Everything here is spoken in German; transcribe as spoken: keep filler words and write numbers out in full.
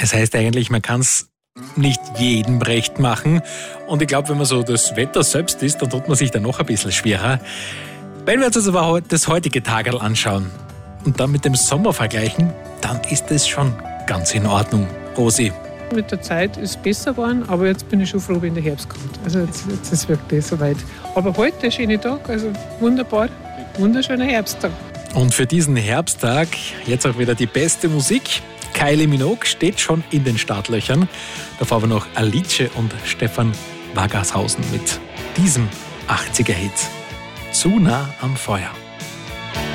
Es heißt eigentlich, man kann es nicht jedem recht machen. Und ich glaube, wenn man so das Wetter selbst ist, dann tut man sich da noch ein bisschen schwerer. Wenn wir uns also aber das heutige Tagerl anschauen und dann mit dem Sommer vergleichen, dann ist es schon ganz in Ordnung. Rosi. Mit der Zeit ist es besser geworden, aber jetzt bin ich schon froh, wenn der Herbst kommt. Also jetzt, jetzt ist es wirklich soweit. Aber heute ein schöner Tag, also wunderbar, wunderschöner Herbsttag. Und für diesen Herbsttag jetzt auch wieder die beste Musik. Kylie Minogue steht schon in den Startlöchern. Davor aber noch Alice und Stefan Wagershausen mit diesem achtziger-Hit. Zu nah am Feuer.